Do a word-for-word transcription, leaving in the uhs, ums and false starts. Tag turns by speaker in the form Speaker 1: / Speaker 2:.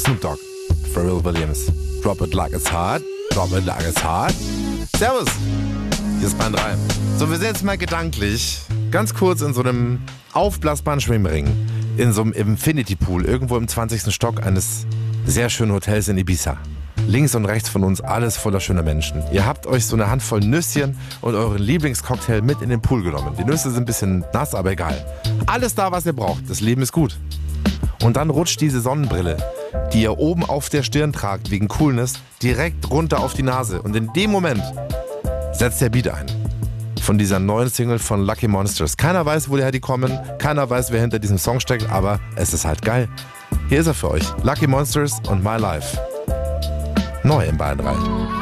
Speaker 1: Snoop Dogg, Pharrell Williams. Drop it like it's hot, drop it like it's hot. Servus, hier ist Bayern drei. So, wir sind jetzt mal gedanklich ganz kurz in so einem aufblasbaren Schwimmring, in so einem Infinity Pool, irgendwo im zwanzigsten Stock eines sehr schönen Hotels in Ibiza. Links und rechts von uns alles voller schöner Menschen. Ihr habt euch so eine Handvoll Nüsschen und euren Lieblingscocktail mit in den Pool genommen. Die Nüsse sind ein bisschen nass, aber egal. Alles da, was ihr braucht. Das Leben ist gut. Und dann rutscht diese Sonnenbrille, die ihr oben auf der Stirn tragt, wegen Coolness, direkt runter auf die Nase. Und in dem Moment setzt der Beat ein. Von dieser neuen Single von Lucky Monsters. Keiner weiß, woher die kommen. Keiner weiß, wer hinter diesem Song steckt. Aber es ist halt geil. Hier ist er für euch. Lucky Monsters und My Life. Neu in Bayern drei.